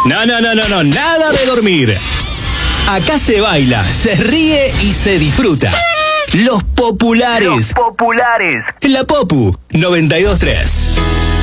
Nada de dormir. Acá se baila, se ríe y se disfruta. Los populares. Los populares. La Popu 92.3.